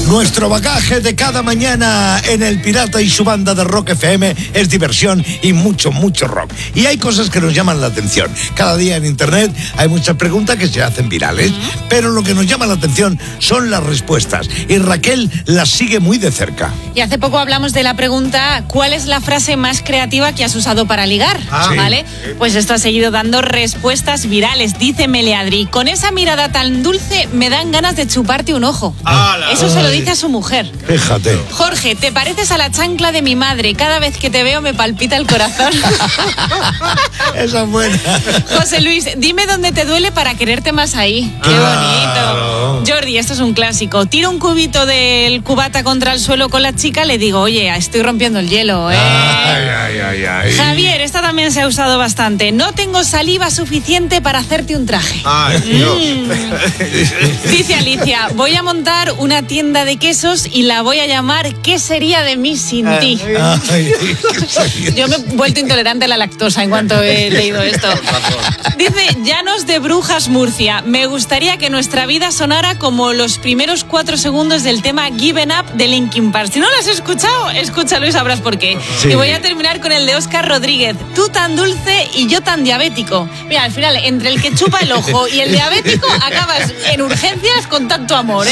Nuestro bagaje de cada mañana en El Pirata y su banda de Rock FM es diversión y mucho, mucho rock. Y hay cosas que nos llaman la atención. Cada día en internet hay muchas preguntas que se hacen virales, pero lo que nos llama la atención son las respuestas. Y Raquel las sigue muy de cerca. Y hace poco hablamos de la pregunta, ¿cuál es la frase más creativa que has usado para ligar? ¿Vale? Pues esto ha seguido dando respuestas virales. Dice Meleadri, con esa mirada tan dulce me dan ganas de chuparte un ojo. Eso se lo dice a su mujer. Fíjate. Jorge, te pareces a la chancla de mi madre. Cada vez que te veo me palpita el corazón. Esa es buena. José Luis, dime dónde te duele para quererte más ahí. ¡Qué bonito! Jordi, esto es un clásico. Tiro un cubito del cubata contra el suelo con la chica, le digo, oye, estoy rompiendo el hielo, ¿eh? Ay. Javier, esta también se ha usado bastante. No tengo saliva suficiente para hacerte un traje. Ay, Dios. Dice Alicia, voy a montar una tienda de quesos y la voy a llamar ¿Qué sería de mí sin ti? Yo me he vuelto intolerante a la lactosa en cuanto he leído esto. Dice Llanos de Brujas, Murcia, me gustaría que nuestra vida sonara como los primeros 4 segundos del tema Given Up de Linkin Park. Si no lo has escuchado, escúchalo y sabrás por qué. Sí. Y voy a terminar con el de Óscar Rodríguez, tú tan dulce y yo tan diabético. Mira, al final, entre el que chupa el ojo y el diabético, acabas en urgencias con tanto amor, ¿eh?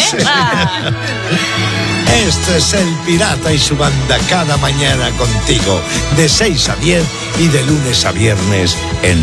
Este es El Pirata y su banda cada mañana contigo, de 6 a 10 y de lunes a viernes en